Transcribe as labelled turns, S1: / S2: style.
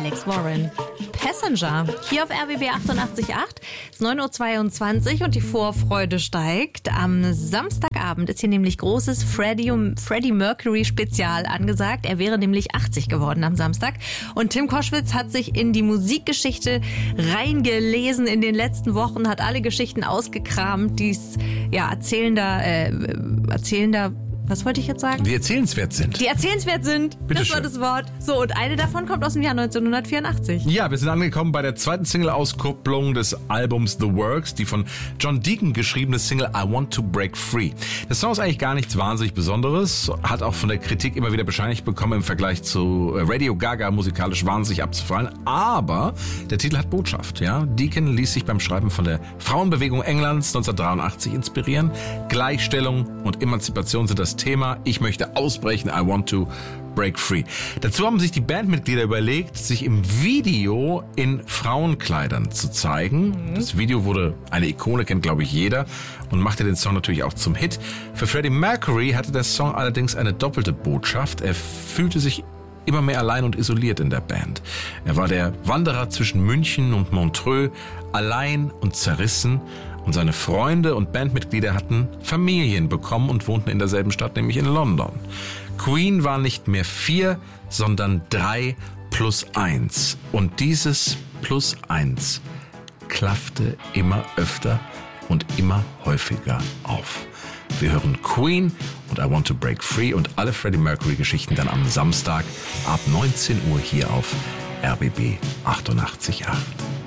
S1: Alex Warren. Passenger, hier auf RBB 88.8, es ist 9.22 Uhr und die Vorfreude steigt. Am Samstagabend ist hier nämlich großes Freddie Mercury Spezial angesagt. Er wäre nämlich 80 geworden am Samstag. Und Tim Koschwitz hat sich in die Musikgeschichte reingelesen in den letzten Wochen, hat alle Geschichten ausgekramt, die es erzählender, was wollte ich jetzt sagen?
S2: Die erzählenswert sind.
S1: Die erzählenswert sind.
S2: Bitte
S1: das war
S2: schön.
S1: das Wort. So, und eine davon kommt aus dem Jahr 1984.
S2: Ja, wir sind angekommen bei der zweiten Single-Auskopplung des Albums The Works, die von John Deacon geschriebene Single I Want to Break Free. Der Song ist eigentlich gar nichts wahnsinnig Besonderes, hat auch von der Kritik immer wieder bescheinigt bekommen, im Vergleich zu Radio Gaga musikalisch wahnsinnig abzufallen. Aber der Titel hat Botschaft. Ja? Deacon ließ sich beim Schreiben von der Frauenbewegung Englands 1983 inspirieren. Gleichstellung und Emanzipation sind das Thema. Ich möchte ausbrechen. I want to break free. Dazu haben sich die Bandmitglieder überlegt, sich im Video in Frauenkleidern zu zeigen. Das Video wurde eine Ikone, kennt glaube ich jeder, und machte den Song natürlich auch zum Hit. Für Freddie Mercury hatte der Song allerdings eine doppelte Botschaft. Er fühlte sich immer mehr allein und isoliert in der Band. Er war der Wanderer zwischen München und Montreux, allein und zerrissen. Und seine Freunde und Bandmitglieder hatten Familien bekommen und wohnten in derselben Stadt, nämlich in London. Queen war nicht mehr 4, sondern 3 plus 1. Und dieses plus 1 klaffte immer öfter und immer häufiger auf. Wir hören Queen und I Want to Break Free und alle Freddie Mercury Geschichten dann am Samstag ab 19 Uhr hier auf RBB 88.8.